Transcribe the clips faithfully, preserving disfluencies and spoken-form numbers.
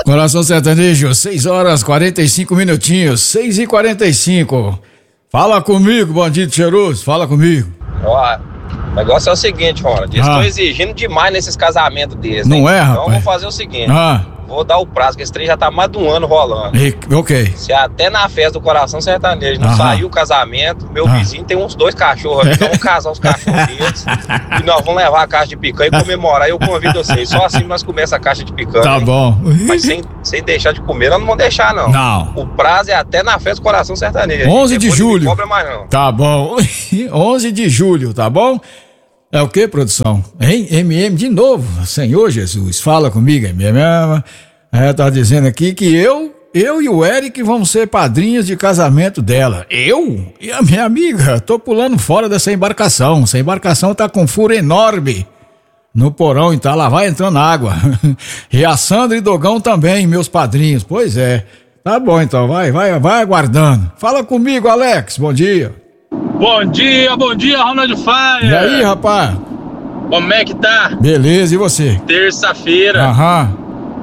Coração Sertanejo, seis horas quarenta e cinco minutinhos, seis e quarenta e cinco. Fala comigo, bandido cheiroso, fala comigo. Ó, o negócio é o seguinte, Ronald, eles Ah. estão exigindo demais nesses casamentos deles, Não hein? é, Então rapaz? eu vou fazer o seguinte, Ah, vou dar o prazo, que esse trem já tá mais de um ano rolando. e- ok. Se até na festa do Coração Sertanejo não Aham. saiu o casamento, meu Ah. vizinho tem uns dois cachorros aqui, então vamos casar os cachorros deles e nós vamos levar a caixa de picanha e comemorar, e eu convido vocês, só assim nós comemos essa caixa de picanha. Tá hein? bom. Mas sem, sem deixar de comer, nós não vamos deixar não. Não. O prazo é até na festa do Coração Sertanejo. onze de Depois não me julho. cobra mais não. Tá bom. onze de julho, tá bom? É o que, produção? Hein? M M de novo. Senhor Jesus, fala comigo, M M. É, tá dizendo aqui que eu, eu e o Eric vamos ser padrinhos de casamento dela. Eu? E a minha amiga? Tô pulando fora dessa embarcação. Essa embarcação tá com um furo enorme no porão, então lá vai entrando água. E a Sandra e Dogão também, meus padrinhos. Pois é. Tá bom, então, vai, vai, vai aguardando. Fala comigo, Alex, bom dia. Bom dia, bom dia, Ronald Faia. E aí, rapaz? Como é que tá? Beleza, e você? Terça-feira. Aham.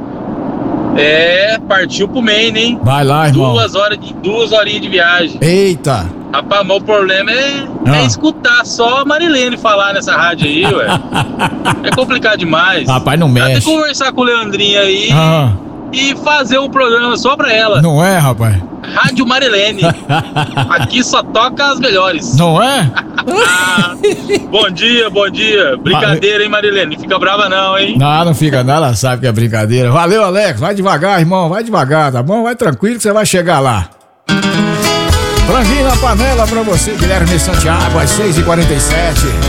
É, partiu pro Maine, hein? Vai lá, irmão. Duas horas de, duas horinhas de viagem. Eita. Rapaz, mas o problema é, Ah. é escutar só a Marilene falar nessa rádio aí, ué. É complicado demais. Rapaz, não Dá até mexe. conversar com o Leandrinho aí Ah, e fazer um programa só pra ela. não é, rapaz? Rádio Marilene. Aqui só toca as melhores. Não é? Ah, bom dia, bom dia. Brincadeira, hein, Marilene? Não fica brava não, hein? Não, não fica nada, ela sabe que é brincadeira. Valeu, Alex. Vai devagar, irmão. Vai devagar, tá bom? Vai tranquilo que você vai chegar lá. Franguinho na panela pra você, Guilherme Santiago, às seis e quarenta e sete.